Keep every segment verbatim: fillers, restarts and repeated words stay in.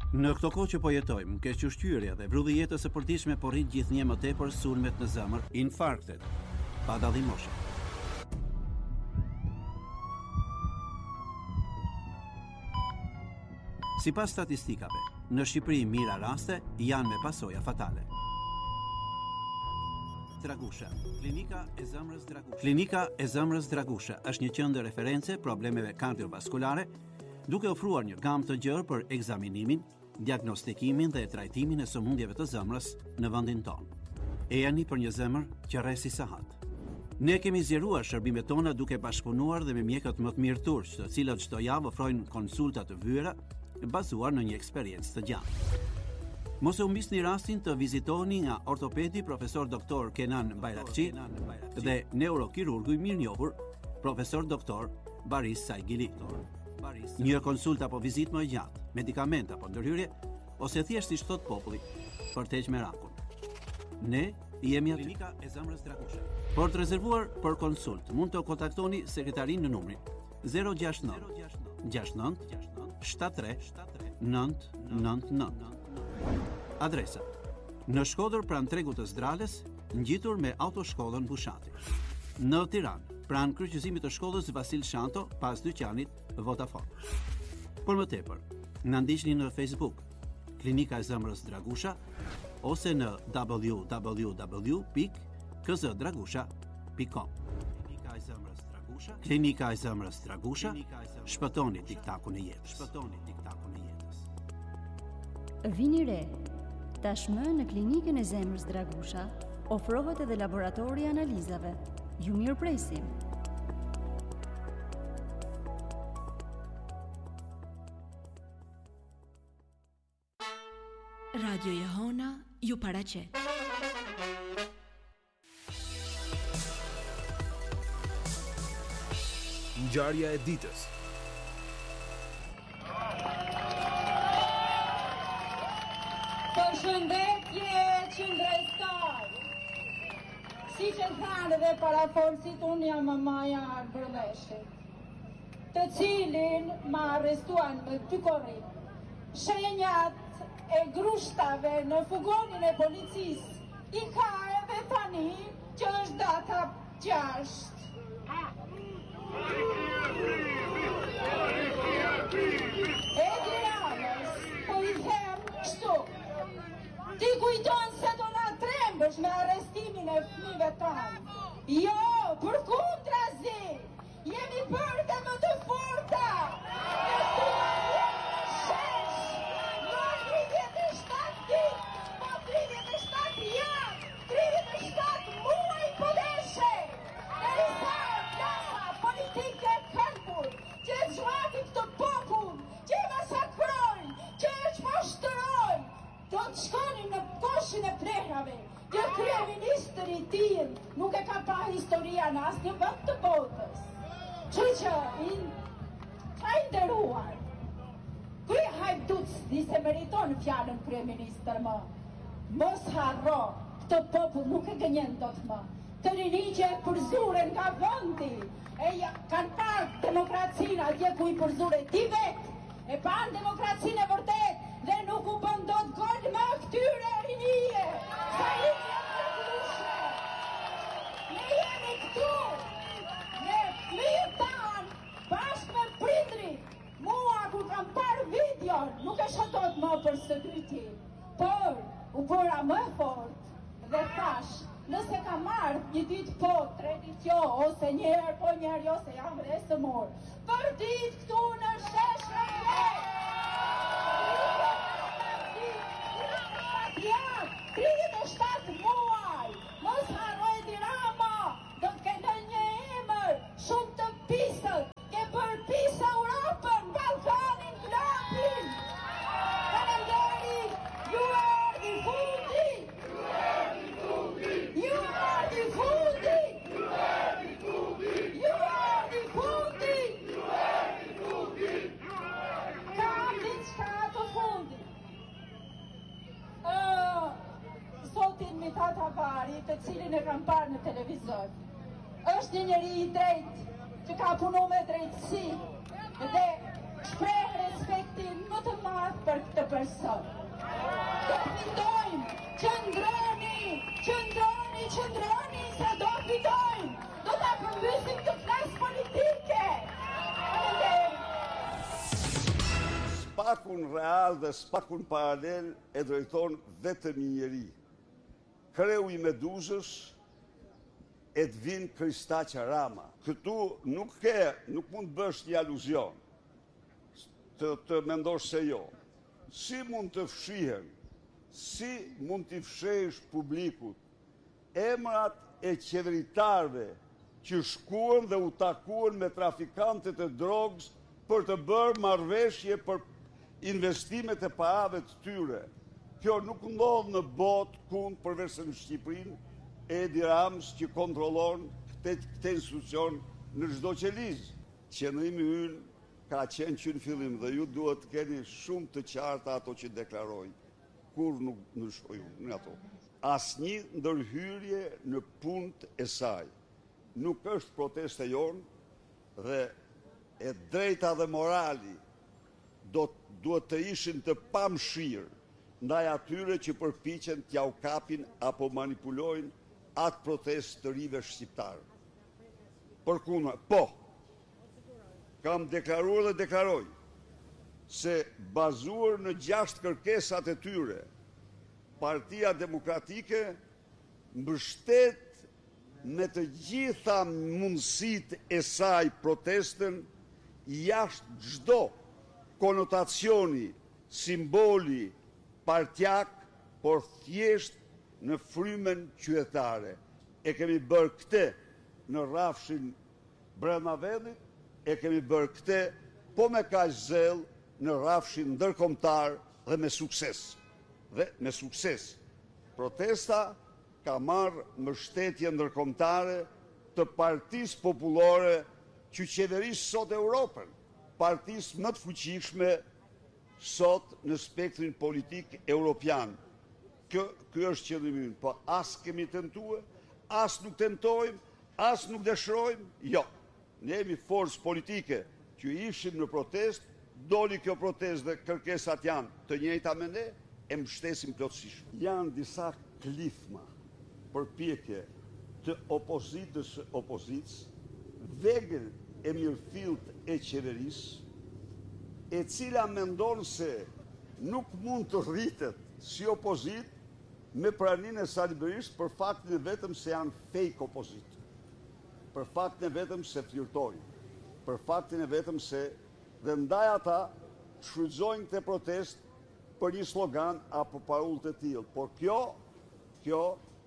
Në këto kohë që po jetojmë, keq ushqyerja dhe vrudhi jetës së përditshme po rrit gjithnjë më tepër sulmet në zemër, infarktet, pa dallim moshe. Sipas statistikave, në Shqipëri mira raste janë me pasoja fatale. Dragusha, klinika e zemrës Dragusha. Klinika e zemrës Dragusha është një qendër referencë problemeve kardiovaskulare, duke ofruar një gamë të gjerë për ekzaminimin, diagnostikimin dhe trajtimin e sëmundjeve të zemrës në vendin tonë. E jani për një zemër që rresi sahat. Ne kemi zgjeruar shërbimet tona duke bashkëpunuar dhe me mjekët më të mirë turq, të cilët çdo javë ofrojnë konsulta të vyera bazuar në një eksperiencë të gjatë. Mos e humbisni rastin të vizitoni nga ortopedi profesor doktor Kenan Bayrakçi dhe neurokirurgu i mirënjohur profesor doktor Baris Saigili. Një konsulta apo vizitë më e gjatë, medikament apo ndërhyrje, ose thjesht siç thot populli, për të heqë merakun. Ne jemi aty. Klinika e zemrës Dragusha. Për të rezervuar për konsult, mund të kontaktoni sekretarin në numrin zero gjasht nëntë gjasht nëntë shtatëdhjetë tre nëntë nëntë nëntë. Adresa: në Shkodër pranë tregut të Zdrales, ngjitur me autoshkollën Bushati. Në Tiranë, pranë kryqëzimit të shkollës Vasil Shanto, pas dyqanit Vodafone. Për më tepër, na ndiqni në Facebook, Klinika e zemrës Dragusha, ose në w w w pikë k z dragusha pikë com. Klinika e zemrës Dragusha, Klinika e zemrës Dragusha, shpëtoni tiktakun e jetës. Shpëtoni tiktakun e jetës. Vini re, tashmë në Klinikën e zemrës Dragusha ofrohet edhe laboratori i analizave. Ju mirë presim. Radio Jehona ju paraqet. Ngjarja e ditës. Përshëndetje qendrëtar. Si që thanë dhe parafolësit, unë jam mamaja Arbërleshit, të cilin ma arrestuan me dy korrik. Shenjat e grushtave në fugonin e policisë i ka edhe tani që është data gjashtë. E Tiranës, po i them kështu, ti kujton se do na trembësh me arrestimin e fëmijëve tanë. Jo, përkundrazi, jemi bërë dhe më të forta. Ne duam të shesh, jo tridhjetë e shtatë ditë, po tridhjetë e shtatë javë, tridhjetë e shtatë muaj po deshe. Derisa klasa politike e këmbur, që e zhvati këtë popull, që e masakrojnë, që e çmashtërojnë, do të shkonin në koshin e plehrave. Që kryeministri i tillë nuk e ka pa historia në asnjë vend të botës. Që që i ka i nderuar. Ky hajduc di se meriton fjalën kryeministër më. Mos harro, këtë popull nuk e gënjen dot më. Të rini që e përzuren nga vendi, e ja, kanë parë demokracinë atje ku i përzure ti vetë, e panë demokracinë e vërtet, dhe nuk u bën dot gol më këtyre rinije. Sa i jetë të kushe. Ne jemi këtu, ne fëmijët tanë, bashkë me prindrit. Mua kur kam parë videon, nuk e shotot më për sëkryti, por u bëra më fort dhe thash, nëse ka marrë një ditë po, tre ditë jo, ose njerë po njerë jo, se jam resë morë, për ditë këtu në shesh në fletë. tridhjetë e shtatë muaj, mos harroj Tirama, do të kenë një emër, shumë të pisët, ke bërë pisë Europën, Ballkanin, Lapin. Faleminderit, ju erdhi fundi. Ju erdhi fundi. Ju erdhi fundi. Ju erdhi fundi. Ju erdhi fundi. Ka diçka të fundi. Zotin Mithat Havari, të cilin e kam parë në televizor, është një njeri i drejtë, që ka punu me drejtësi dhe shpreh respektin më të madh për këtë për sot. Do fitojmë, qëndroni, qëndroni, qëndroni, se do fitojmë. Do ta përmbysim të klasë politike. Spakun real dhe spakun paralel e drejton vetëm një njeri. Kreu i Meduzës Edvin Kristaqia Rama. Këtu nuk ke, nuk mund bësh një aluzion, të, të mendosh se jo. Si mund të fshihen, si mund të fshesh publikut emrat e qeveritarve që shkuan dhe u takuan me trafikantët e drogës për të bërë marrëveshje për investimet e parave të tyre. Kjo nuk ndodh në botë kund përveç në Shqipërinë, Edi Rams që kontrollon këtë, këtë institucion në çdo qelizë. Qëndrimi ynë ka qenë që në fillim dhe ju duhet të keni shumë të qarta ato që deklaroj. Kur nuk ndryshoj unë në ato. Asnjë ndërhyrje në punët e saj. Nuk është proteste jonë dhe e drejta dhe morali do duhet të ishin të pamshirë ndaj atyre që përpiqen t'ja u kapin apo manipulojnë atë protestë të rive shqiptarë. Përkundër, po, kam deklaruar dhe deklaroj se bazuar në gjashtë kërkesat e tyre, Partia Demokratike mbështet me të gjitha mundësitë e saj protestën jashtë çdo konotacioni, simboli, partjak, por thjesht në frymen qytetare. E kemi bërë këtë në rrafshin brenda vendit, e kemi bërë këtë po me kaq zell në rrafshin ndërkombëtar dhe me sukses. Dhe me sukses. Protesta ka marrë mbështetje ndërkombëtare të Partisë Popullore që qeveris sot Europën, partisë më të fuqishme sot në spektrin politik europian. Kjo, kjo është qëllimi ynë, po as kemi tentuar, as nuk tentojmë, as nuk dëshirojmë, jo. Ne jemi forcë politike që ishim në protest, doli kjo protest dhe kërkesat janë të njëjta me ne, e mbështesim plotësisht. Janë disa klifma përpjekje të opozitës opozitës, vegël e mirëfillt e qeverisë, e cila mendon se nuk mund të rritet si opozit me praninë e Sali Berisht për faktin e vetëm se janë fake opozit, për faktin e vetëm se flirtojnë, për faktin e vetëm se dhe ndaj ata shfrytëzojnë këtë protest për një slogan apo parull të tillë. Por kjo, kjo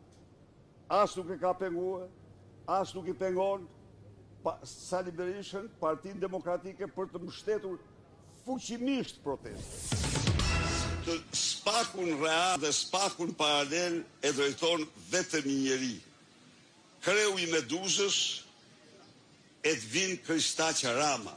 as nuk e ka penguar, as nuk i pengon Sali Berishën, Partinë Demokratike për të mbështetur fuqimisht protestën. Të spakun real dhe spakun paralel e drejton vetëm një njeri. Kreu i Meduzës Edvin Kristaqia Rama.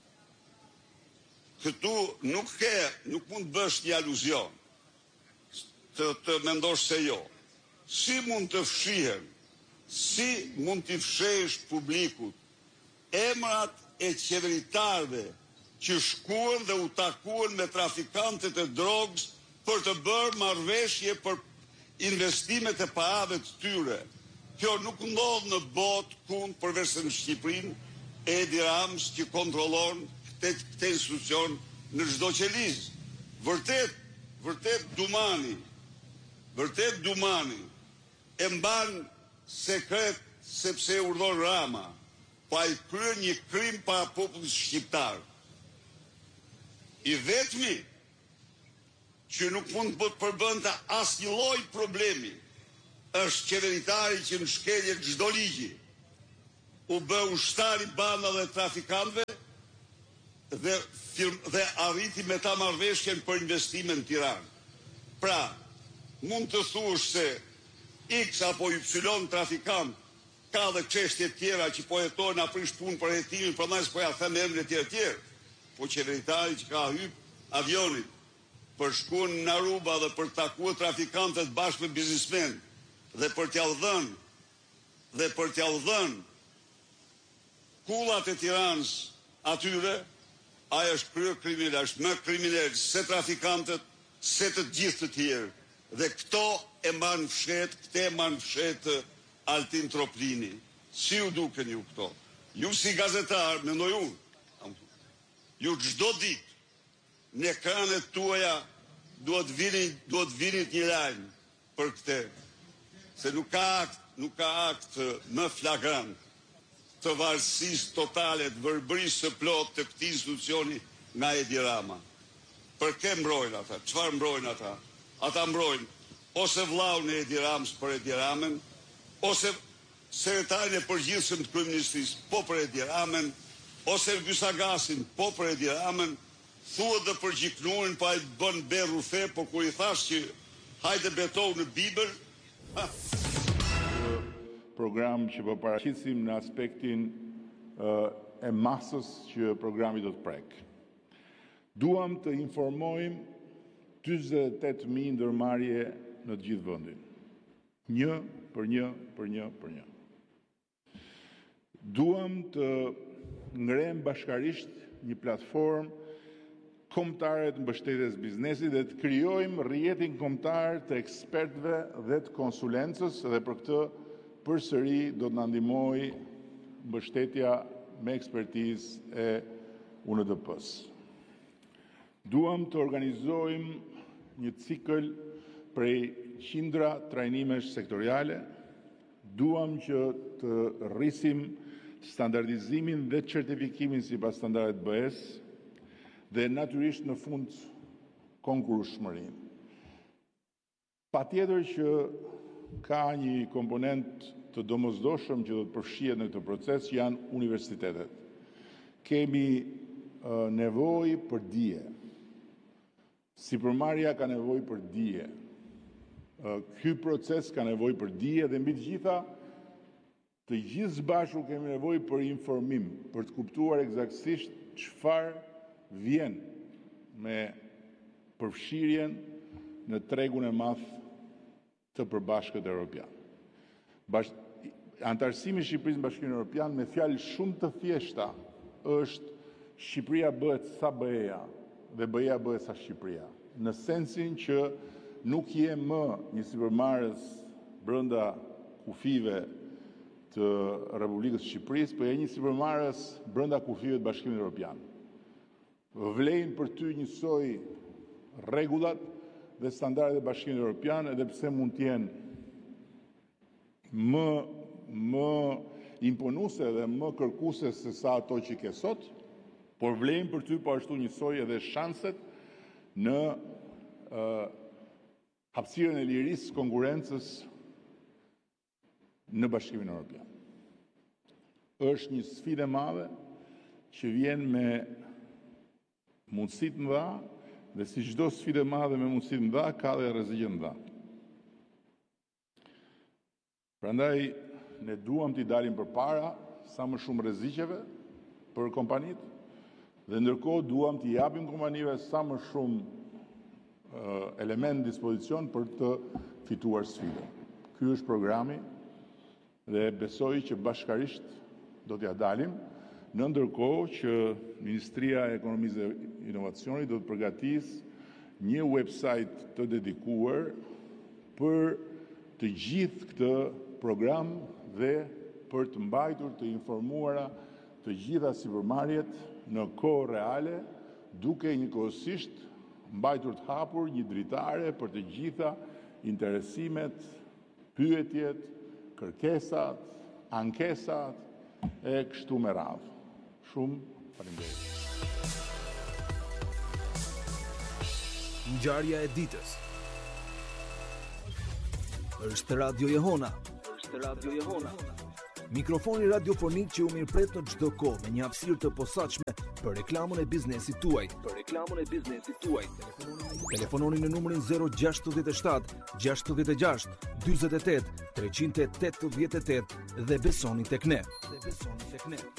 Këtu nuk ke, nuk mund bësh një aluzion, të, të mendosh se jo. Si mund të fshihen, si mund të fshesh publikut emrat e qeveritarve që shkuan dhe u takuan me trafikantët e drogës për të bërë marrëveshje për investimet e parave të tyre. Kjo nuk ndodh në botë kund përveç në Shqipërinë, Edi Rams që kontrollon këtë, këtë institucion në çdo qelizë. Vërtet, vërtet Dumani, vërtet Dumani e mban sekret sepse e urdhon Rama, pa i kryer një krim para popullit shqiptar. I vetmi që nuk mund të përbënte asnjë lloj problemi është qeveritari që në shkelje çdo ligji u bë ushtar i bandave dhe trafikantëve dhe, dhe arriti me ta marrëveshjen për investime në Tiranë. Pra, mund të thuash se X apo Y trafikant ka dhe çështje tjera që po jetojnë aprish punë për hetimin, prandaj s'po ja them emrin e tjerë tjerë. Po qeveritari që ka hyp avionit për shkuar në Aruba dhe për takuar trafikantët bashkë me biznesmen dhe për t'ia dhënë dhe për t'ia dhënë kullat e Tiranës atyre, ai është kryer kriminal, është më kriminal se trafikantët se të gjithë të tjerë. Dhe këto e manë fshet, këte e manë fshet Altin Troplini. Si ju duken ju këto? Ju si gazetar, mendoj unë, ju çdo ditë në ekranet tuaja duhet vini, duhet vinit një lajm për këte. Se nuk ka akt, nuk ka akt më flagrant të varësisë totale, të verbërisë së plot të këtij institucioni nga Edi Rama. Për kë mbrojnë ata? Çfarë mbrojnë ata? Ata mbrojnë ose vllaun e Edi Ramës për Edi Ramën, ose sekretarin e përgjithshëm të kryeministrisë po për Edi Ramën, ose Gysagasin po për Edi Ramën, thuhet dhe përgjiknurin pa i bën berru fe, po kur i thash që hajde betohu në Bibël, ha. Program që po paraqitsim në aspektin uh, e masës që programi do të prek. Duam të informojmë njëzet e tetë mijë ndërmarrje në të gjithë vendin. Një për një për një për një. Duam të ngrem bashkarisht një platformë kombëtare të mbështetjes biznesit dhe të krijojmë rrjetin kombëtar të ekspertëve dhe të konsulencës, dhe për këtë përsëri do të na ndihmojë mbështetja me ekspertizë e U N D P-s. Duam të organizojmë një cikël prej qindra trajnimesh sektoriale. Duam që të rrisim standardizimin dhe certifikimin sipas standardeve B E S dhe natyrisht në fund konkurrueshmërinë. Patjetër që ka një komponent të domosdoshëm që do të përfshihet në këtë proces, që janë universitetet. Kemi uh, nevojë për dije. Sipërmarrja ka nevojë për dije. Uh, ky proces ka nevojë për dije dhe mbi të gjitha, të gjithë së bashku kemi nevojë për informim, për të kuptuar eksaktësisht çfarë vjen me përfshirjen në tregun e madh të përbashkët evropian. Bash... Antarësimi i Shqipërisë në Bashkimin Evropian me fjalë shumë të thjeshta është Shqipëria bëhet sa B E-ja dhe B E-ja bëhet sa Shqipëria. Në sensin që nuk je më një sipërmarrës brenda kufive të Republikës së Shqipërisë, por je një sipërmarrës brenda kufive të Bashkimit Evropian. Vlejnë për ty njësoj rregullat dhe standardet e Bashkimit Evropian, edhe pse mund të jenë më më imponuese dhe më kërkuese se sa ato që ke sot, por vlejnë për ty po ashtu njësoj edhe shanset në uh, hapësirën e lirisë konkurrencës në Bashkimin Evropian. Është një sfidë e madhe që vjen me mundësi të mëdha, dhe si çdo sfidë e madhe me mundësi të mëdha ka dhe rreziqe të mëdha. Prandaj ne duam t'i dalim përpara sa më shumë rreziqeve për kompanitë, dhe ndërkohë duam t'i japim kompanive sa më shumë uh, element në dispozicion për të fituar sfidën. Ky është programi dhe besoj që bashkarisht do t'ja dalim, në ndërkohë që Ministria e Ekonomisë dhe Inovacionit do të përgatisë një website të dedikuar për të gjithë këtë program dhe për të mbajtur të informuara të gjitha sipërmarrjet në kohë reale, duke njëkohësisht mbajtur të hapur një dritare për të gjitha interesimet, pyetjet, kërkesat, ankesat e kështu me radhë. Shumë faleminderit. Ngjarja e ditës. Është Radio Jehona. Është Radio Jehona. Mikrofoni radiofonik që u mirëpret në çdo kohë me një hapësirë të posaçme për reklamën e biznesit tuaj. Për reklamën e biznesit tuaj. Telefononi në numrin zero gjasht shtat gjasht gjasht dyzet e tetë tre e ochtëdhjetë e tetë dhe besoni tek ne. Dhe besoni tek ne.